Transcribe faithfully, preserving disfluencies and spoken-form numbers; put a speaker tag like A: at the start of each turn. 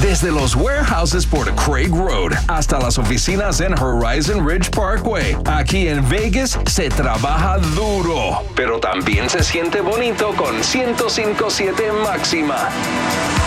A: Desde los warehouses por Craig Road hasta las oficinas en Horizon Ridge Parkway. Aquí en Vegas se trabaja duro, pero también se siente bonito con ciento cinco punto siete Máxima.